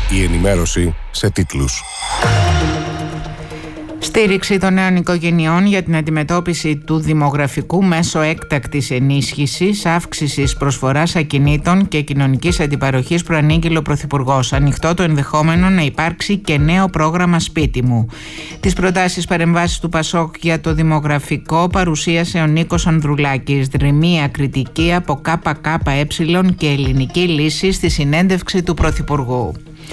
Η ενημέρωση σε τίτλους. Στήριξη των νέων οικογενειών για την αντιμετώπιση του δημογραφικού μέσω έκτακτης ενίσχυσης, αύξησης προσφοράς ακινήτων και κοινωνικής αντιπαροχής προανήγγειλε ο Πρωθυπουργός. Ανοιχτό το ενδεχόμενο να υπάρξει και νέο πρόγραμμα σπίτι μου. Τις προτάσεις παρεμβάσεις του Πασόκ για το δημογραφικό παρουσίασε ο Νίκος Ανδρουλάκης. Δρυμία κριτική από ΚΚΕ και ελληνική λύση στη συνέντευξη του Πρωθυπουργού.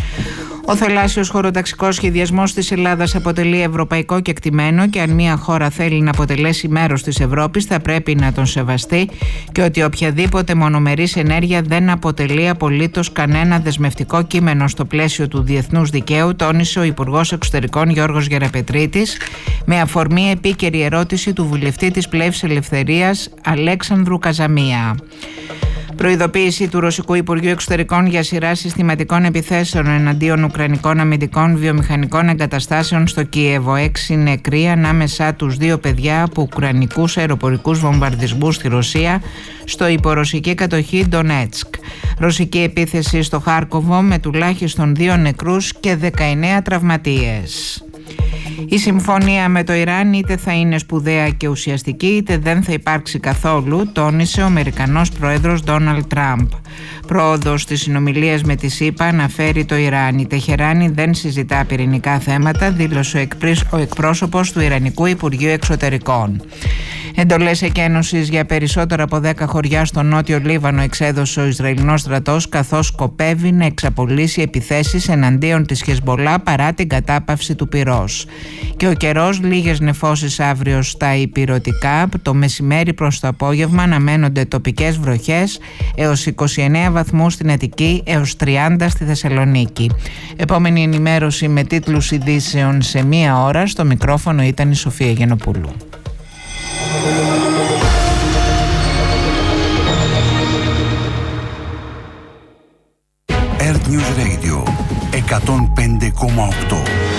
Ο θαλάσσιος χωροταξικός σχεδιασμός της Ελλάδας αποτελεί ευρωπαϊκό κεκτημένο και αν μια χώρα θέλει να αποτελέσει μέρος της Ευρώπης θα πρέπει να τον σεβαστεί και ότι οποιαδήποτε μονομερής ενέργεια δεν αποτελεί απολύτως κανένα δεσμευτικό κείμενο στο πλαίσιο του διεθνούς δικαίου, τόνισε ο Υπουργός Εξωτερικών Γιώργος Γεραπετρίτης με αφορμή επίκαιρη ερώτηση του βουλευτή της Πλεύσης Ελευθερίας Αλέξανδρου Καζαμία. Προειδοποίηση του Ρωσικού Υπουργείου Εξωτερικών για σειρά συστηματικών επιθέσεων εναντίον ουκρανικών αμυντικών βιομηχανικών εγκαταστάσεων στο Κίεβο. 6 νεκροί, ανάμεσά τους 2 παιδιά από ουκρανικούς αεροπορικούς βομβαρδισμούς στη Ρωσία στο υπορωσική κατοχή Ντονέτσκ. Ρωσική επίθεση στο Χάρκοβο με τουλάχιστον 2 νεκρούς και 19 τραυματίες. Η συμφωνία με το Ιράν είτε θα είναι σπουδαία και ουσιαστική είτε δεν θα υπάρξει καθόλου, τόνισε ο Αμερικανός πρόεδρος Ντόναλντ Τραμπ. Πρόοδος στις συνομιλίες με τη ΣΥΠΑ αναφέρει το Ιράν. Η Τεχεράνη δεν συζητά πυρηνικά θέματα, δήλωσε ο εκπρόσωπος του Ιρανικού Υπουργείου Εξωτερικών. Εντολές εκένωσης για περισσότερα από 10 χωριά στο νότιο Λίβανο εξέδωσε ο Ισραηλινός στρατός, καθώς σκοπεύει να εξαπολύσει επιθέσεις εναντίον της Χεσμπολά παρά την κατάπαυση του πυρός. Και ο καιρός, λίγες νεφώσεις αύριο στα ηπειρωτικά, το μεσημέρι προς το απόγευμα αναμένονται τοπικές βροχές έως 29 βαθμούς στην Αττική έως 30 στη Θεσσαλονίκη. Επόμενη ενημέρωση με τίτλους ειδήσεων σε 1 ώρα. Στο μικρόφωνο ήταν η Σοφία Γενοπούλου. Earth News Radio 105,8